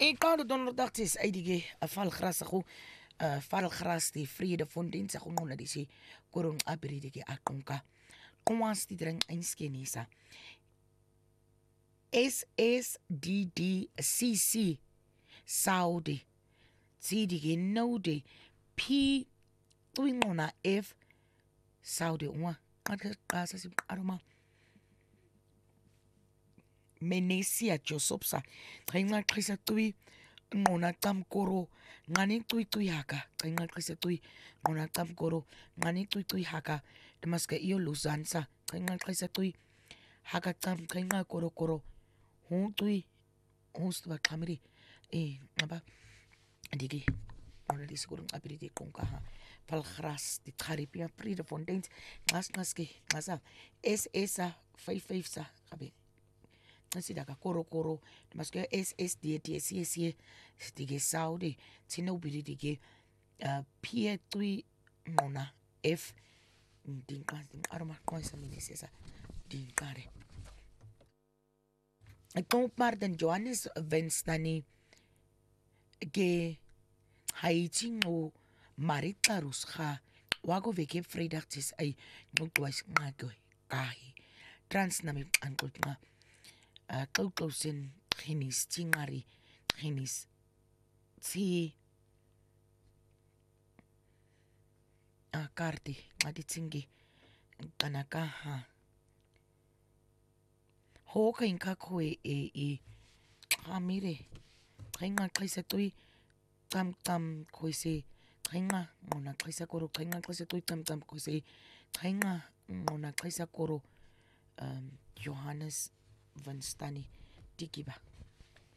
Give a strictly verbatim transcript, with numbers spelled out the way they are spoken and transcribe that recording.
Iqanda donderdag is uitdige valgras go valgras die vrede fondiens go ngona disi korong abridike akonka. Komans die dring einskenisa. S S D D C C Saudi Zidige Node P Twingona F Saudi uma qaqasa siqaruma Menesia Josopsa Tringa Krisa Tui Nona Tamkoro Ngani Tui Tuyaka Tringa Krisa Tui Nona Tamkoro Ngani Tui Tuyaka Demaska Io Luzansa Tringa Krisa Tui Haka Tam Tringa Koro Koro Hon Tui Honstva Kamri Eh Naba Digi Ona di sigurong ability kong kaha Palgras di Caribbean Pride Fontaines Ngas Ngaski Ngasa S S A five five sa Kabi Nasidaka koro koro maske S S D D C C Dige Saudi Tino Bidi Dige P three Mona F Dinka Arma Koisa Minisesa Dinkare Ik kom maar den Johannes Venstani Ge Haiti o Marita Ruscha Wago Veke Vrijdag tis ay Nogtwas Ngago Kahi Transnami Ankotma Klauklausin Genis Tingari Genis Ti Karti Maditingi Kanakaha Hoka inka koe e e Hamire Trenga Krisa Tui Tam Tam Koise Trenga Mona Krisa Koro Trenga Krisa Tui Tam Tam Koise Trenga Mona Krisa Koro Johannes Van Stani Dikiba